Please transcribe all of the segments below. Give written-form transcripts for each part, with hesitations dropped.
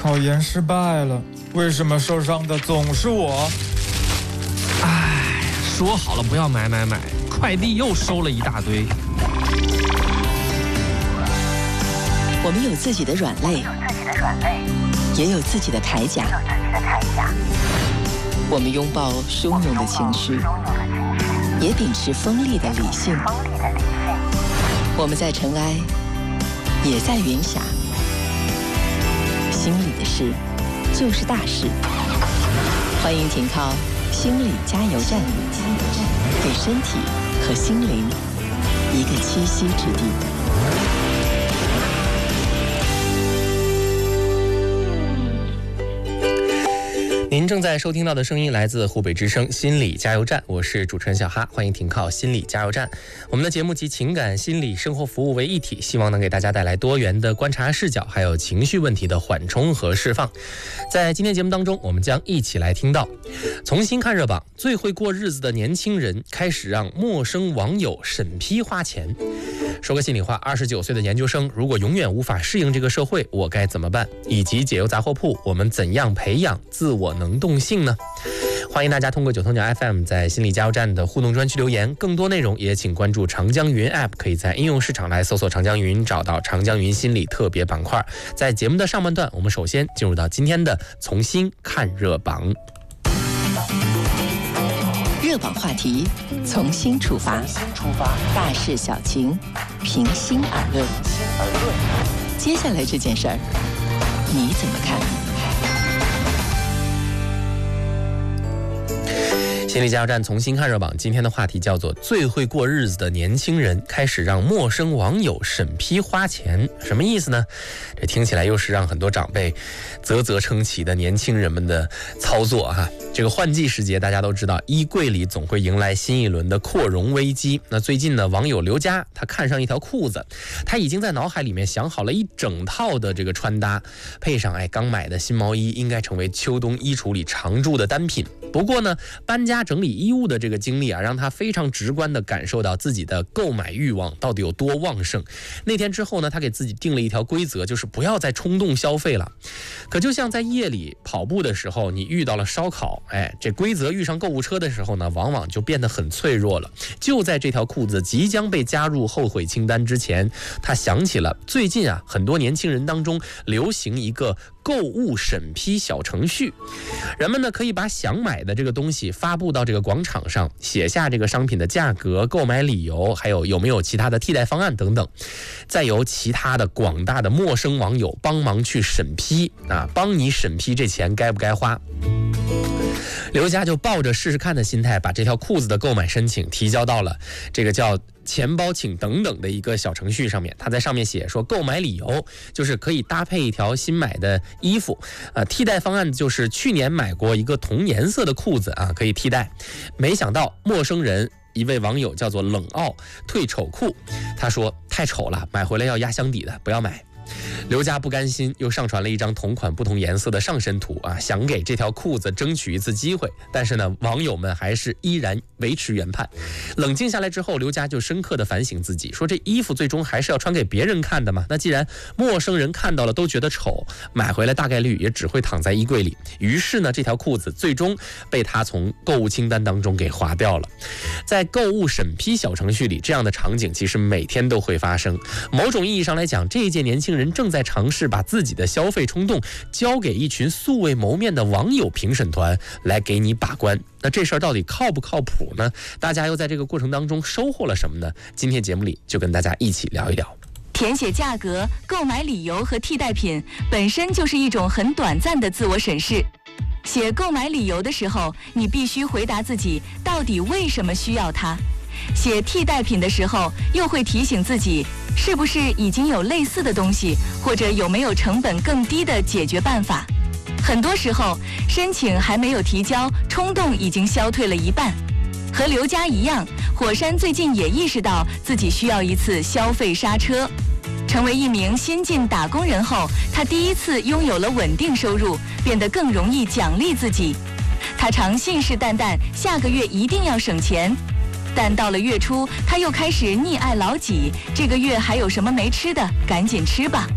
考研失败了，为什么受伤的总是我？ 唉，说好了不要买，快递又收了一大堆。 我们有自己的软肋，也有自己的铠甲。我们拥抱汹涌的情绪，也秉持锋利的理性。我们在尘埃，也在云霞。心里的事，就是大事。欢迎停靠心理加油站，给身体和心灵一个栖息之地。 您正在收听到的声音来自湖北之声心理加油站，我是主持人小哈，欢迎停靠心理加油站。我们的节目集情感、心理、生活服务为一体，希望能给大家带来多元的观察视角，还有情绪问题的缓冲和释放。在今天节目当中，我们将一起来听到重新看热榜，最会过日子的年轻人开始让陌生网友审批花钱。说个心里话，29岁的研究生如果永远无法适应这个社会，我该怎么办？以及解忧杂货铺，我们怎样培养自我能动性呢？欢迎大家通过九头鸟 FM 在心理加油站的互动专区留言，更多内容也请关注长江云 App， 可以在应用市场来搜索长江云，找到长江云心理特别板块。在节目的上半段，我们首先进入到今天的重新看热榜。 热榜话题从新出发，大事小情平心而论。接下来这件事儿，你怎么看？ 心理加油站重新看热榜，今天的话题叫做最会过日子的年轻人开始让陌生网友审批花钱。什么意思呢？这听起来又是让很多长辈啧啧称奇的年轻人们的操作哈。这个换季时节，大家都知道衣柜里总会迎来新一轮的扩容危机。那最近呢，网友刘佳他看上一条裤子，他已经在脑海里面想好了一整套的这个穿搭，配上刚买的新毛衣，应该成为秋冬衣橱里常驻的单品。不过呢，搬家整理衣物的这个经历让他非常直观地感受到自己的购买欲望到底有多旺盛。那天之后呢，他给自己定了一条规则，就是不要再冲动消费了。可就像在夜里跑步的时候，你遇到了烧烤，这规则遇上购物车的时候呢，往往就变得很脆弱了。就在这条裤子即将被加入后悔清单之前，他想起了最近很多年轻人当中流行一个购物审批小程序。人们呢可以把想买的这个东西发布到这个广场上，写下这个商品的价格、购买理由，还有没有其他的替代方案等等，再由其他的广大的陌生网友帮忙去审批帮你审批这钱该不该花。刘佳就抱着试试看的心态，把这条裤子的购买申请提交到了这个叫钱包请等等的一个小程序上面。他在上面写说，购买理由就是可以搭配一条新买的衣服，替代方案就是去年买过一个同颜色的裤子可以替代。没想到陌生人一位网友叫做冷傲退丑裤，他说太丑了，买回来要压箱底的，不要买。刘佳不甘心，又上传了一张同款不同颜色的上身图想给这条裤子争取一次机会。但是呢，网友们还是依然维持原判。冷静下来之后，刘佳就深刻的反省自己，说这衣服最终还是要穿给别人看的嘛。那既然陌生人看到了都觉得丑，买回来大概率也只会躺在衣柜里。于是呢，这条裤子最终被他从购物清单当中给划掉了。在购物审批小程序里，这样的场景其实每天都会发生。某种意义上来讲，这一届年轻人正在尝试把自己的消费冲动交给一群素未谋面的网友评审团来给你把关。那这事儿到底靠不靠谱呢？大家又在这个过程当中收获了什么呢？今天节目里就跟大家一起聊一聊。 填写价格、购买理由和替代品本身就是一种很短暂的自我审视。写购买理由的时候，你必须回答自己到底为什么需要它。写替代品的时候，又会提醒自己是不是已经有类似的东西，或者有没有成本更低的解决办法。很多时候，申请还没有提交，冲动已经消退了一半。和刘佳一样，火山最近也意识到自己需要一次消费刹车。成为一名新晋打工人后，他第一次拥有了稳定收入，变得更容易奖励自己。他常信誓旦旦下个月一定要省钱，但到了月初，他又开始溺爱老己，这个月还有什么没吃的，赶紧吃吧。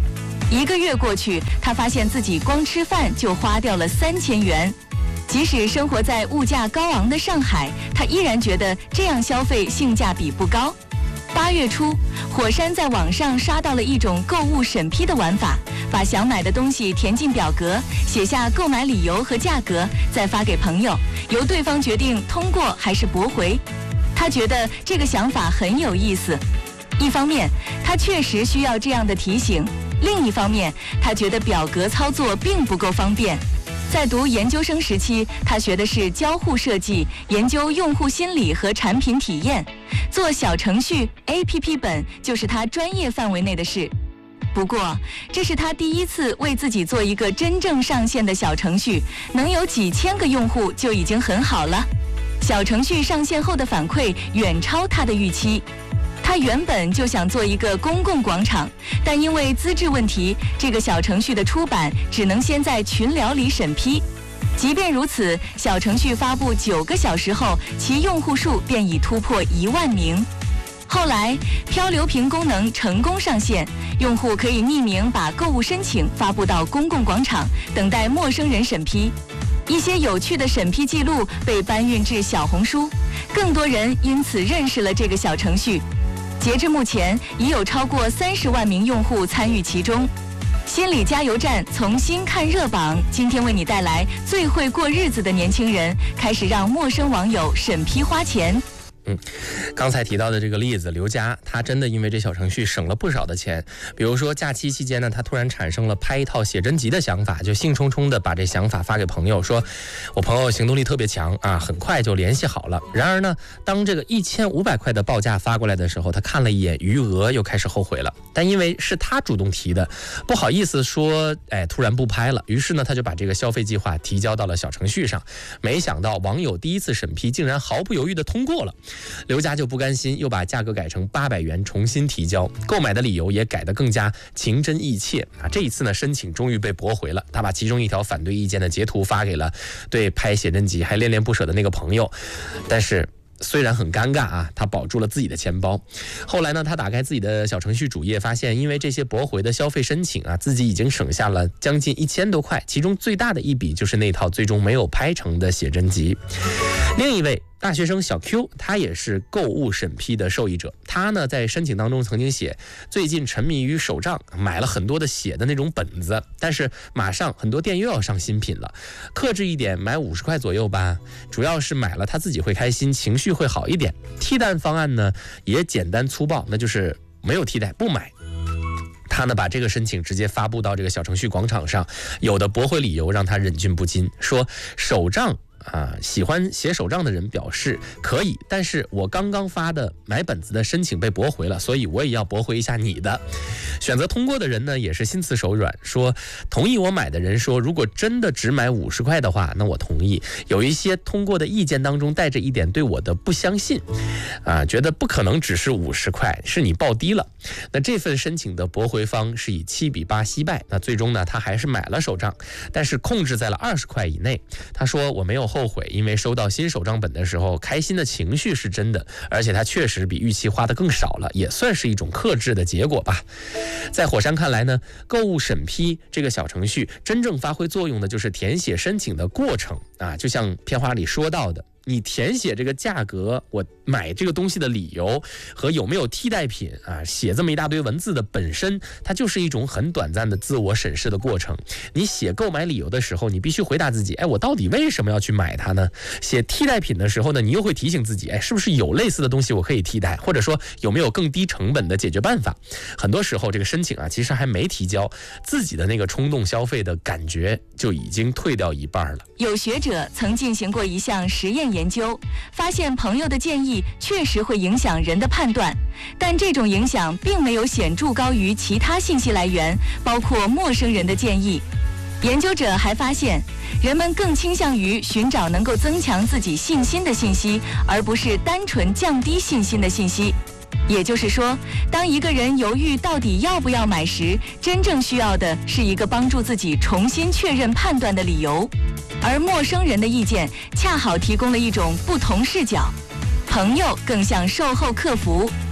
1个月过去，他发现自己光吃饭就花掉了3000元。即使生活在物价高昂的上海，他依然觉得这样消费性价比不高。8月初，火山在网上刷到了一种购物审批的玩法，把想买的东西填进表格，写下购买理由和价格，再发给朋友，由对方决定通过还是驳回。他觉得这个想法很有意思。一方面，他确实需要这样的提醒；另一方面，他觉得表格操作并不够方便。在读研究生时期，他学的是交互设计，研究用户心理和产品体验。做小程序、APP 本就是他专业范围内的事。不过，这是他第一次为自己做一个真正上线的小程序，能有几千个用户就已经很好了。小程序上线后的反馈远超他的预期。他原本就想做一个公共广场，但因为资质问题，这个小程序的出版只能先在群聊里审批。即便如此，小程序发布9个小时后，其用户数便已突破1万名。后来，漂流瓶功能成功上线，用户可以匿名把购物申请发布到公共广场，等待陌生人审批。一些有趣的审批记录被搬运至小红书，更多人因此认识了这个小程序。截至目前，已有超过30万名用户参与其中。心理加油站重新看热榜，今天为你带来最会过日子的年轻人开始让陌生网友审批花钱。 刚才提到的这个例子，刘佳他真的因为这小程序省了不少的钱。比如说假期期间呢，他突然产生了拍一套写真集的想法，就兴冲冲的把这想法发给朋友，说我朋友行动力特别强啊，很快就联系好了。然而呢，当这个1500块的报价发过来的时候，他看了一眼余额，又开始后悔了。但因为是他主动提的，不好意思说突然不拍了，于是呢他就把这个消费计划提交到了小程序上。没想到网友第一次审批竟然毫不犹豫的通过了。刘佳就不甘心，又把价格改成800元重新提交，购买的理由也改得更加情真意切啊！这一次呢，申请终于被驳回了。他把其中一条反对意见的截图发给了对拍写真集还恋恋不舍的那个朋友，但是虽然很尴尬啊，他保住了自己的钱包。后来呢，他打开自己的小程序主页，发现因为这些驳回的消费申请啊，自己已经省下了将近1000多块，其中最大的一笔就是那套最终没有拍成的写真集。另一位大学生小 Q， 他也是购物审批的受益者。他呢在申请当中曾经写，最近沉迷于手账，买了很多的写的那种本子，但是马上很多店又要上新品了，克制一点，买50块左右吧。主要是买了他自己会开心，情绪会好一点。替代方案呢也简单粗暴，那就是没有替代，不买。他呢把这个申请直接发布到这个小程序广场上，有的驳回理由让他忍俊不禁，说手账喜欢写手账的人表示可以，但是我刚刚发的买本子的申请被驳回了，所以我也要驳回一下你的。选择通过的人呢也是心慈手软，说同意我买的人说，如果真的只买50块的话，那我同意。有一些通过的意见当中带着一点对我的不相信觉得不可能只是50块，是你报低了。那这份申请的驳回方是以7比8惜败。那最终呢他还是买了手账，但是控制在了20块以内。他说我没有后悔，因为收到新手账本的时候，开心的情绪是真的，而且他确实比预期花的更少了，也算是一种克制的结果吧。在火山看来呢，购物审批这个小程序真正发挥作用的就是填写申请的过程就像片花里说到的，你填写这个价格，我买这个东西的理由和有没有替代品写这么一大堆文字的本身，它就是一种很短暂的自我审视的过程。你写购买理由的时候，你必须回答自己，我到底为什么要去买它呢？写替代品的时候呢，你又会提醒自己，是不是有类似的东西我可以替代，或者说有没有更低成本的解决办法。很多时候这个申请其实还没提交，自己的那个冲动消费的感觉就已经退掉一半了。 有学者曾进行过一项实验研究，发现朋友的建议确实会影响人的判断，但这种影响并没有显著高于其他信息来源，包括陌生人的建议。研究者还发现，人们更倾向于寻找能够增强自己信心的信息，而不是单纯降低信心的信息。也就是说，当一个人犹豫到底要不要买时，真正需要的是一个帮助自己重新确认判断的理由。而陌生人的意见恰好提供了一种不同视角。朋友更像售后客服，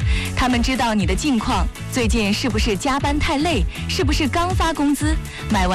他们知道你的近况，最近是不是加班太累，是不是刚发工资，买完